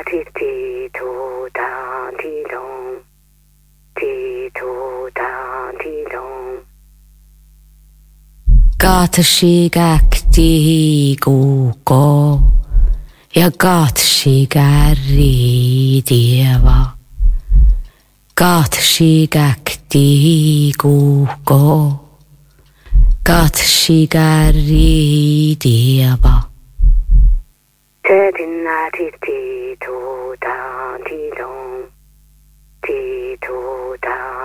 ti ti tu da ti dong, ti tu da ti dong. Gaatashigakti kuko ja gaatashigari dieva. Gaatashigakti kuko gaatashigari dieva. Te dinna ti ti tu da ti dong, ti tu da